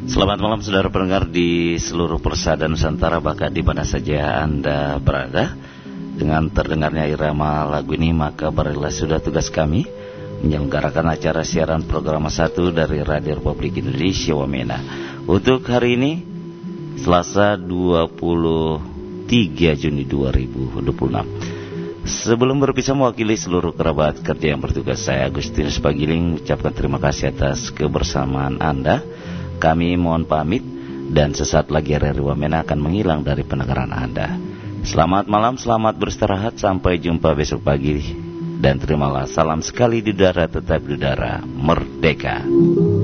Selamat malam saudara pendengar di seluruh persada Nusantara, bahkan di mana saja Anda berada. Dengan terdengarnya irama lagu ini, maka berilah sudah tugas kami menyelenggarakan acara siaran program 1 dari Radio Republik Indonesia Wamena. Untuk hari ini, Selasa 23 Juni 2026. Sebelum berpisah mewakili seluruh kerabat kerja yang bertugas, saya Agustinus Pagiling ucapkan terima kasih atas kebersamaan Anda. Kami mohon pamit dan sesaat lagi Radio Wamena akan menghilang dari pendengaran Anda. Selamat malam, selamat beristirahat, sampai jumpa besok pagi. Dan terimalah salam sekali di udara, tetap di udara, merdeka.